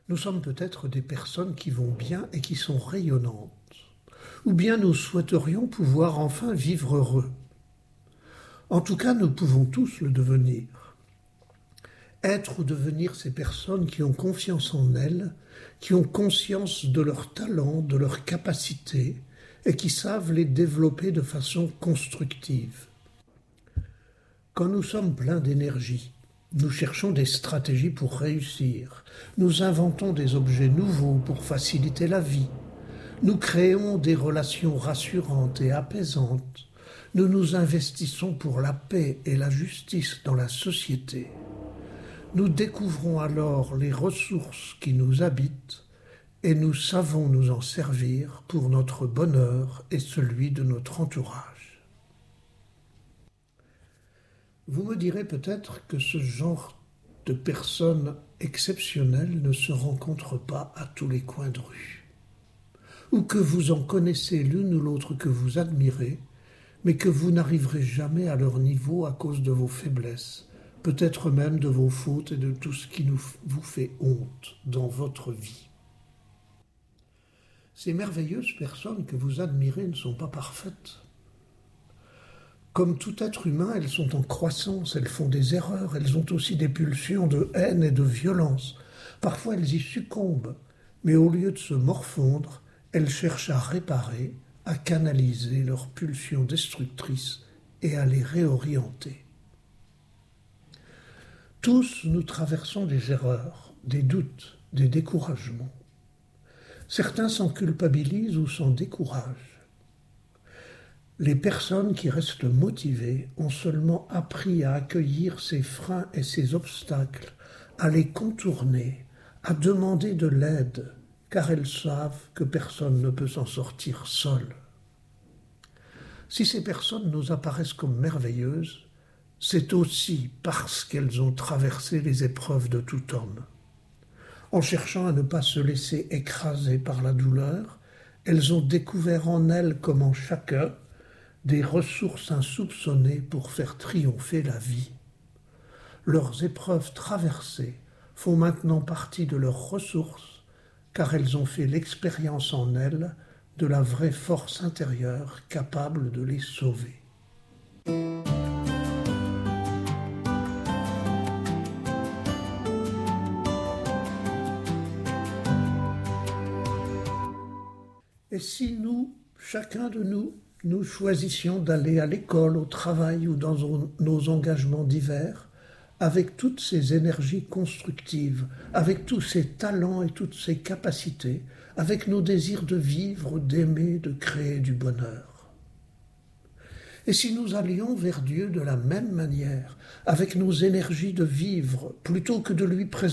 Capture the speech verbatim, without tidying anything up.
Nous sommes peut-être des personnes qui vont bien et qui sont rayonnantes. Ou bien nous souhaiterions pouvoir enfin vivre heureux. En tout cas, nous pouvons tous le devenir. Être ou devenir ces personnes qui ont confiance en elles, qui ont conscience de leurs talents, de leurs capacités, et qui savent les développer de façon constructive. Quand nous sommes pleins d'énergie, nous cherchons des stratégies pour réussir, nous inventons des objets nouveaux pour faciliter la vie, nous créons des relations rassurantes et apaisantes, nous nous investissons pour la paix et la justice dans la société. Nous découvrons alors les ressources qui nous habitent et nous savons nous en servir pour notre bonheur et celui de notre entourage. Vous me direz peut-être que ce genre de personnes exceptionnelles ne se rencontre pas à tous les coins de rue, ou que vous en connaissez l'une ou l'autre que vous admirez, mais que vous n'arriverez jamais à leur niveau à cause de vos faiblesses, peut-être même de vos fautes et de tout ce qui nous, vous fait honte dans votre vie. Ces merveilleuses personnes que vous admirez ne sont pas parfaites. Comme tout être humain, elles sont en croissance, elles font des erreurs, elles ont aussi des pulsions de haine et de violence. Parfois elles y succombent, mais au lieu de se morfondre, elles cherchent à réparer, à canaliser leurs pulsions destructrices et à les réorienter. Tous nous traversons des erreurs, des doutes, des découragements. Certains s'en culpabilisent ou s'en découragent. Les personnes qui restent motivées ont seulement appris à accueillir ces freins et ces obstacles, à les contourner, à demander de l'aide, car elles savent que personne ne peut s'en sortir seul. Si ces personnes nous apparaissent comme merveilleuses, c'est aussi parce qu'elles ont traversé les épreuves de tout homme. En cherchant à ne pas se laisser écraser par la douleur, elles ont découvert en elles, comme en chacun, des ressources insoupçonnées pour faire triompher la vie. Leurs épreuves traversées font maintenant partie de leurs ressources, car elles ont fait l'expérience en elles de la vraie force intérieure capable de les sauver. Et si nous, chacun de nous, nous choisissions d'aller à l'école, au travail ou dans nos engagements divers, avec toutes ces énergies constructives, avec tous ces talents et toutes ces capacités, avec nos désirs de vivre, d'aimer, de créer du bonheur. Et si nous allions vers Dieu de la même manière, avec nos énergies de vivre, plutôt que de lui présenter